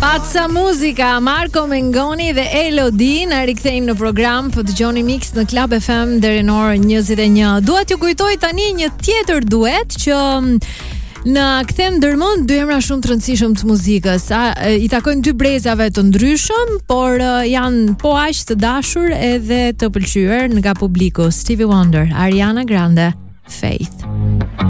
Pazza Muzika, Marco Mengoni dhe Elodie na rikthejnë në program, po dëgjoni Mix në Club FM deri në orën 21. Dua t'ju kujtoj tani një tjetër duet që na kthem ndërmend dy emra shumë të rëndësishëm të muzikës. I takojnë dy brezave të ndryshëm, por janë po aq të dashur edhe të pëlqyer nga publiku. Stevie Wonder, Ariana Grande, Faith.